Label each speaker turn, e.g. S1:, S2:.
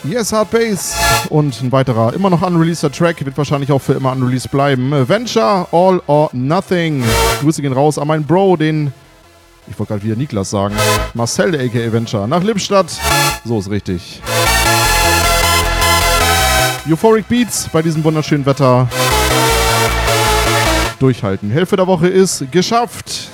S1: Yes, Hard Bass. Und ein weiterer, immer noch unreleaseder Track, wird wahrscheinlich auch für immer unreleased bleiben. Venture, All or Nothing. Grüße gehen raus an meinen Bro, den, ich wollte gerade wieder Niklas sagen, Marcel, der aka Venture, nach Lippstadt. So ist richtig. Euphoric Beats bei diesem wunderschönen Wetter. Durchhalten. Hälfte der Woche ist geschafft.